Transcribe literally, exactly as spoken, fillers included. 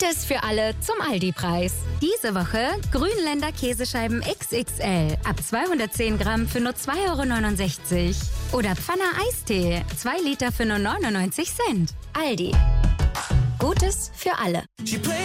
Gutes für alle zum Aldi-Preis. Diese Woche Grünländer Käsescheiben X X L ab zweihundertzehn Gramm für nur zwei Euro neunundsechzig. Oder Pfanner Eistee, zwei Liter für nur neunundneunzig Cent. Aldi. Gutes für alle.